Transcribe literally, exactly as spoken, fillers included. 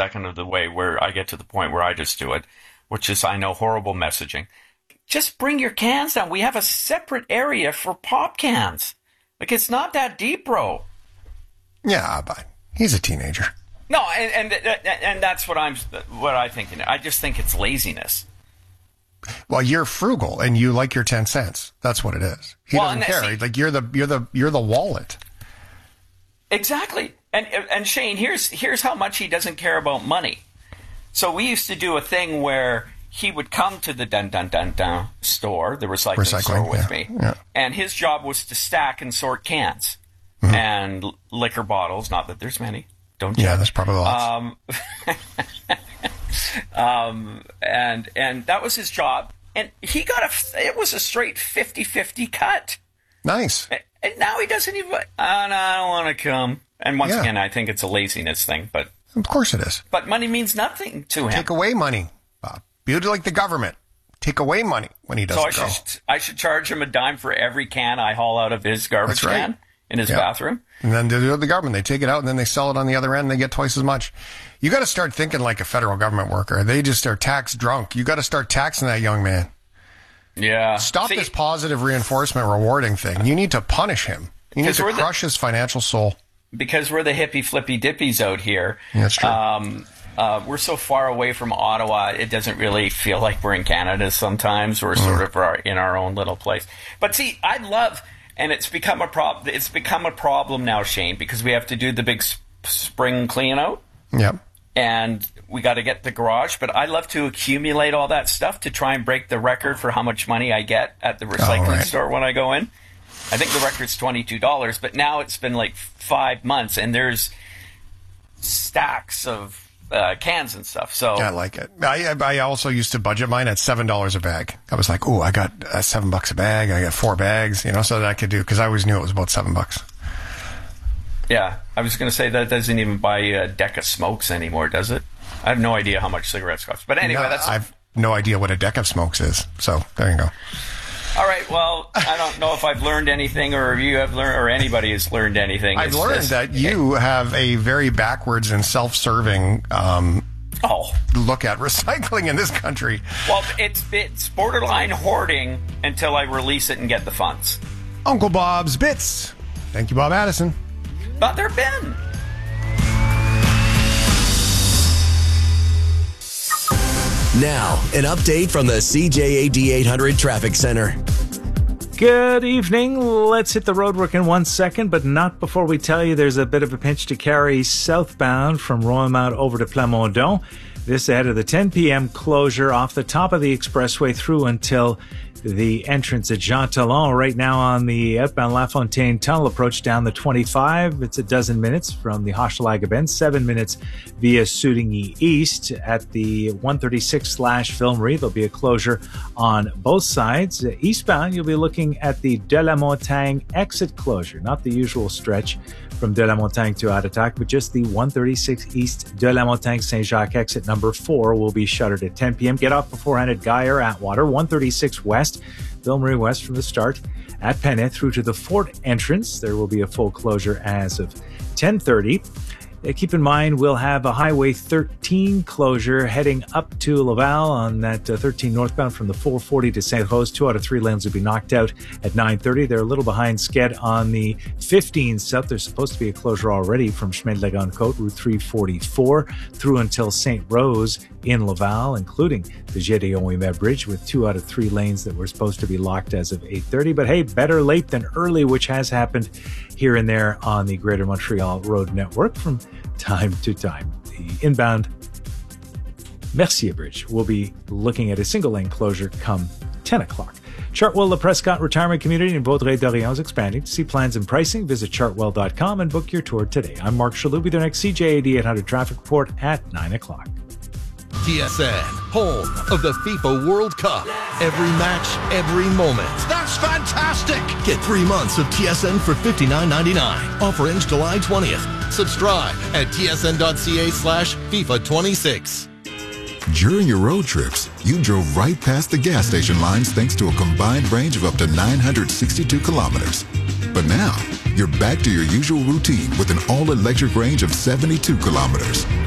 second of the way where I get to the point where I just do it, which is, I know, horrible messaging. Just bring your cans down. We have a separate area for pop cans. Like, it's not that deep, bro. Yeah, but he's a teenager. No, and and and that's what I'm what I think. I just think it's laziness. Well, you're frugal and you like your ten cents. That's what it is. He well, doesn't and, care. see, like you're the you're the you're the wallet. Exactly. And and Shane, here's here's how much he doesn't care about money. So we used to do a thing where he would come to the dun dun dun dun store, the recycling, recycling store with yeah, me, yeah. and his job was to stack and sort cans mm-hmm. and liquor bottles. Not that there's many. Don't judge. Yeah, there's probably lots. Um, um, and and that was his job. And he got a, it was a straight fifty-fifty cut. Nice. And, and now he doesn't even, oh, no, I don't want to come. And once yeah. again, I think it's a laziness thing. But of course it is. But money means nothing to him. Take away money, Bob. Be like the government. Take away money when he doesn't so I go. Should, I should charge him a dime for every can I haul out of his garbage right. can in his yeah. bathroom. And then the, the government, they take it out and then they sell it on the other end and they get twice as much. You got to start thinking like a federal government worker. They just are tax drunk. You got to start taxing that young man. Yeah. Stop See, this positive reinforcement rewarding thing. You need to punish him. You need to crush the, his financial soul. Because we're the hippie flippy dippies out here. Yeah, that's true. Um, uh, we're so far away from Ottawa, it doesn't really feel like we're in Canada sometimes. We're sort mm. of our, in our own little place. But see, I love, and it's become a prob- It's become a problem now, Shane, because we have to do the big sp- spring clean out. Yep. And we got to get the garage, but I love to accumulate all that stuff to try and break the record for how much money I get at the recycling oh, right. store when I go in. I think the record's twenty-two dollars, but now it's been like five months, and there's stacks of uh, cans and stuff. So I like it. I, I also used to budget mine at seven dollars a bag. I was like, oh, I got uh, seven bucks a bag. I got four bags, you know, so that I could do, because I always knew it was about seven bucks. Yeah, I was going to say that doesn't even buy a deck of smokes anymore, does it? I have no idea how much cigarettes cost. But anyway, no, that's... I've no idea what a deck of smokes is. So there you go. All right, well, I don't know if I've learned anything or you have learned or anybody has learned anything. I've it's learned this, that you have a very backwards and self-serving um, oh. look at recycling in this country. Well, it's, it's borderline hoarding until I release it and get the funds. Uncle Bob's Bits. Thank you, Bob Addison. But there been. Now, an update from the C J A D eight hundred Traffic Center. Good evening. Let's hit the roadwork in one second, but not before we tell you there's a bit of a pinch to carry southbound from Royalmount over to Plamondon. This ahead of the ten p.m. closure off the top of the expressway through until the entrance at Jean Talon. Right now on the outbound LaFontaine Tunnel approach down the twenty-five. It's a dozen minutes from the Hochelaga Bend, seven minutes via Soudigny East. At the one thirty-six slash Filmery, there'll be a closure on both sides. Eastbound, you'll be looking at the De la Montagne exit closure, not the usual stretch from De la Montagne to Attatac, but just the one thirty-six East De la Montagne Saint-Jacques exit number four will be shuttered at ten p.m. Get off beforehand at Guyer, Atwater, one thirty-six West, Ville-Marie West from the start at Pennet through to the Fort entrance. There will be a full closure as of ten thirty. Uh, keep in mind, we'll have a Highway thirteen closure heading up to Laval on that uh, thirteen northbound from the four forty to Saint Rose. Two out of three lanes will be knocked out at nine thirty. They're a little behind Sked on the fifteen south. There's supposed to be a closure already from Chemin de la Goncote, Route three forty-four, through until Saint Rose in Laval, including the Gédéon Ouimet Bridge, with two out of three lanes that were supposed to be locked as of eight thirty. But hey, better late than early, which has happened here and there on the Greater Montreal Road Network from time to time. The inbound Mercier Bridge will be looking at a single lane closure come ten o'clock. Chartwell La Prescott Retirement Community in Vaudreuil-Dorion is expanding. To see plans and pricing, visit chartwell dot com and book your tour today. I'm Mark Shalhoub with your next C J A D eight hundred traffic report at nine o'clock. T S N, home of the FIFA World Cup. Every match, every moment. That's fantastic! Get three months of T S N for fifty-nine ninety-nine. Offer ends July twentieth. Subscribe at tsn.ca slash FIFA 26. During your road trips, you drove right past the gas station lines thanks to a combined range of up to nine hundred sixty-two kilometers. But now, you're back to your usual routine with an all-electric range of seventy-two kilometers.